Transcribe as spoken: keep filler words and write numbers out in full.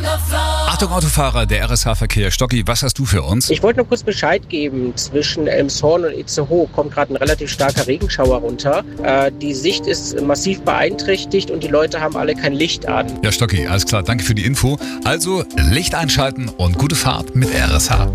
Achtung Autofahrer, der R S H-Verkehr. Stocki, was hast du für uns? Ich wollte nur kurz Bescheid geben, zwischen Elmshorn und Itzehoe kommt gerade ein relativ starker Regenschauer runter. Äh, die Sicht ist massiv beeinträchtigt und die Leute haben alle kein Licht an. Ja, Stocki, alles klar, danke für die Info. Also Licht einschalten und gute Fahrt mit R S H.